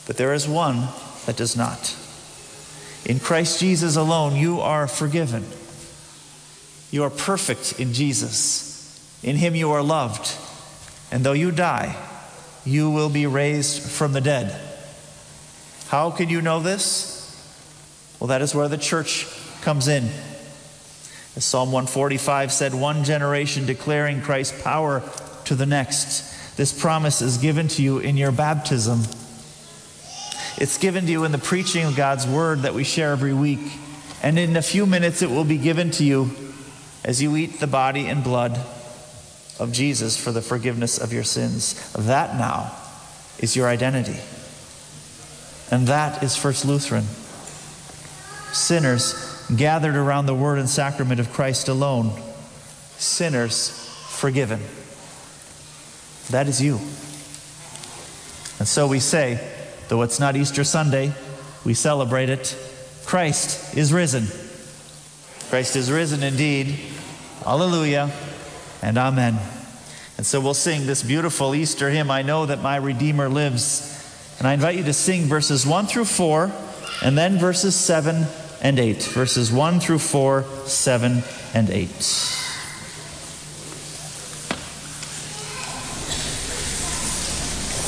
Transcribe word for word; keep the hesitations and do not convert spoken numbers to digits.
but there is one that does not. In Christ Jesus alone, you are forgiven. You are perfect in Jesus. In him you are loved. And though you die, you will be raised from the dead. How can you know this? Well, that is where the church comes in. As Psalm one forty-five said, one generation declaring Christ's power to the next. This promise is given to you in your baptism. It's given to you in the preaching of God's word that we share every week. And in a few minutes it will be given to you as you eat the body and blood of Jesus for the forgiveness of your sins. That now is your identity. And that is First Lutheran. Sinners gathered around the word and sacrament of Christ alone. Sinners forgiven. That is you. And so we say, though it's not Easter Sunday, we celebrate it. Christ is risen. Christ is risen indeed. Hallelujah and amen. And so we'll sing this beautiful Easter hymn, I Know That My Redeemer Lives. And I invite you to sing verses one through four, and then verses seven and eight. Verses one through four, seven and eight.